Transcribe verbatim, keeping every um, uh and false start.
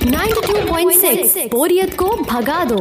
Ninety two point six बोरियत को भगा दो।